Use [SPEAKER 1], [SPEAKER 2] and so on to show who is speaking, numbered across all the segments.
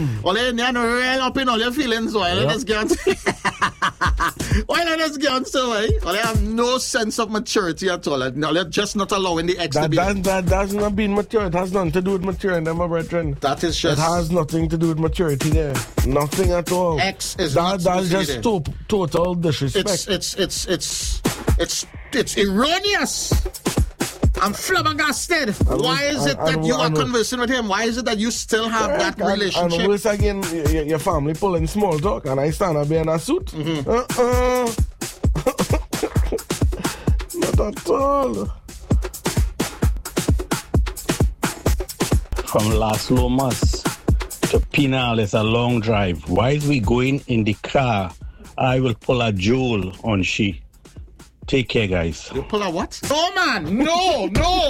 [SPEAKER 1] Well, you're not real up in all your feelings, why let us get on why? Well, you have no sense of maturity at all. You're just not allowing the ex to be.
[SPEAKER 2] That's not being mature. It has nothing to do with maturity, my brethren.
[SPEAKER 1] That is just...
[SPEAKER 2] It has nothing to do with maturity there. Nothing at all.
[SPEAKER 1] Ex is
[SPEAKER 2] that's just total disrespect.
[SPEAKER 1] It's erroneous. I'm flabbergasted. Why is it that you are conversing with him? Why is it that you still have that relationship?
[SPEAKER 2] And worse again, your family pulling small talk, and I stand up in a suit. Not at all.
[SPEAKER 3] From Las Lomas to Pinal is a long drive. While we going in the car, I will pull a jewel on she. Take care, guys.
[SPEAKER 1] You pull a what? No, man. No.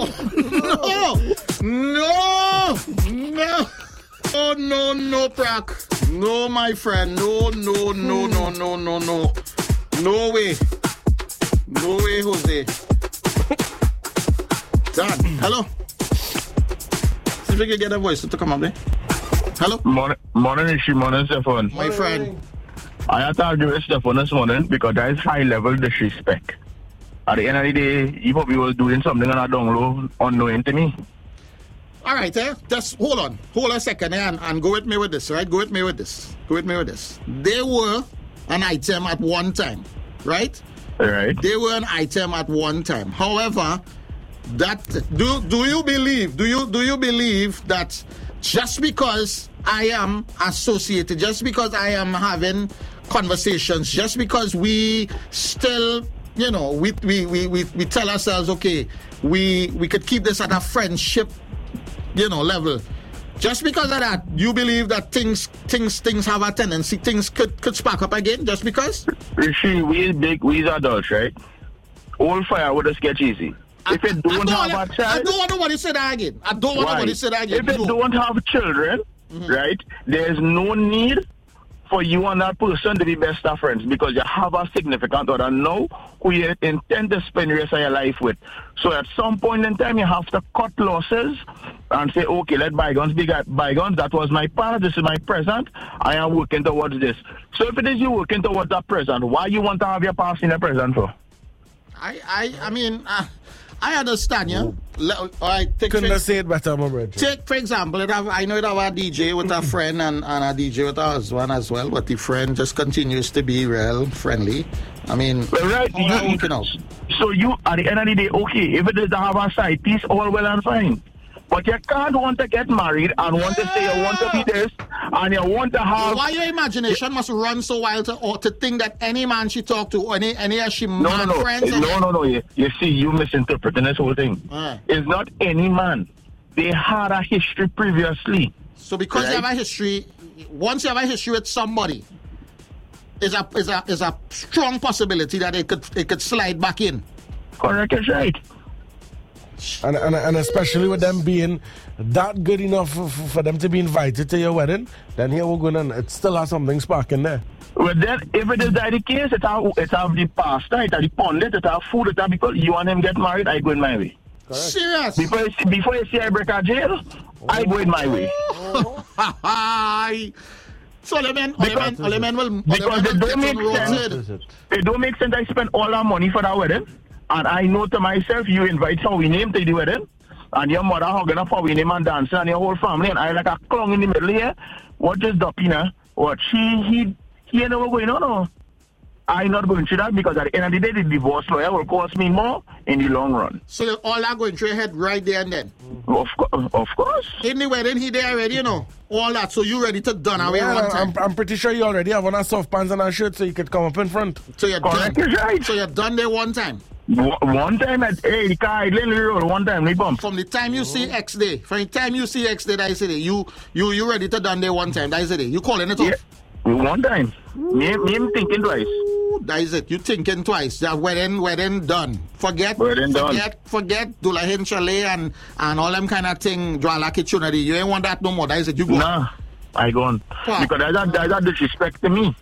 [SPEAKER 1] Oh, no, Prac. No, my friend. No. No way. No way, Jose. Dan, hello. See if we can get a voice to come up there. Hello?
[SPEAKER 4] Morning, Ishi. Morning, Stefan.
[SPEAKER 1] My friend.
[SPEAKER 4] I had to argue with Stefan this morning because that is high-level disrespect. At the end of the day, he probably was doing something on a down low unknowing to me.
[SPEAKER 1] All right, just hold on a second and go with me with this, right? Go with me with this. They were an item at one time, right?
[SPEAKER 4] Right.
[SPEAKER 1] They were an item at one time. However, that do you believe that just because I am associated, just because I am having conversations, just because we still, we tell ourselves, okay, we could keep this at a friendship, level. Just because of that, you believe that things have a tendency, things could spark up again, just because?
[SPEAKER 4] Rishi, we adults, right? All fire would just get easy. If you don't have a child...
[SPEAKER 1] I don't want nobody to say that again.
[SPEAKER 4] If you don't have children, right, there's no need for you and that person to be best of friends because you have a significant other now who you intend to spend the rest of your life with. So at some point in time, you have to cut losses and say, okay, let bygones be bygones. That was my past. This is my present. I am working towards this. So if it is you working towards that present, why you want to have your past in the present for?
[SPEAKER 1] I mean... I understand, yeah.
[SPEAKER 2] Couldn't have said better, my brother.
[SPEAKER 1] Take, for example, I know it have a DJ with a friend and a DJ with a husband as well, but the friend just continues to be real friendly. I mean,
[SPEAKER 4] right. So you, at the end of the day, okay, if it doesn't have a side piece, all well and fine. But you can't want to get married and want to say you want to be this and you want to have...
[SPEAKER 1] Why your imagination must run so wild to think that any man she talk to, or any of she man friends...
[SPEAKER 4] No. You see, you misinterpreting this whole thing. It's not any man. They had a history previously.
[SPEAKER 1] So because you have a history, once you have a history with somebody, is a strong possibility that it could slide back in.
[SPEAKER 4] Correct, that's right.
[SPEAKER 2] And especially with them being that good enough for them to be invited to your wedding, then here we're going, and it still has something sparking there.
[SPEAKER 4] Well, then, if it is that the case, it have the pasta, it have the pundit, it have food, it have because you want them get married, I go in my way.
[SPEAKER 1] Correct. Serious?
[SPEAKER 4] Before you see I break a jail, I go in my way.
[SPEAKER 1] So because
[SPEAKER 4] it don't make sense I spend all our money for that wedding. And I know to myself, you invite Howie name to the wedding, and your mother hugging up Howie name and dancing, and your whole family, and I like a clown in the middle here. What is Dopina? What he never going on? No. I'm not going through that because at the end of the day, the divorce lawyer will cost me more in the long run.
[SPEAKER 1] So all that going through your head right there and then?
[SPEAKER 4] Of course.
[SPEAKER 1] In the wedding, he there already, all that. So you ready to done away one time?
[SPEAKER 2] I'm pretty sure you already have on a soft pants and a shirt so you could come up in front.
[SPEAKER 1] So you're
[SPEAKER 4] correct,
[SPEAKER 1] done.
[SPEAKER 4] Right.
[SPEAKER 1] So you're done there one time?
[SPEAKER 4] One time at the car road, one time we bump.
[SPEAKER 1] From the time you see X day, that is it. You ready to done there one time, that is it. You calling it off?
[SPEAKER 4] One time. Me thinking twice.
[SPEAKER 1] That is it. You thinking twice. That wedding done. Forget Dulahin Chalet and all them kind of thing. Dwala Kitchenery. You ain't want that no more. That is it. You go.
[SPEAKER 4] Nah, I gone. Because there's a disrespect to me.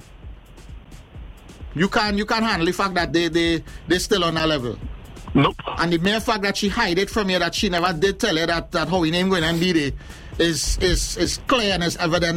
[SPEAKER 1] You can't handle the fact that they still on that level.
[SPEAKER 4] Nope.
[SPEAKER 1] And the mere fact that she hide it from you, that she never did tell you that how her name going and be there, is clear and is evident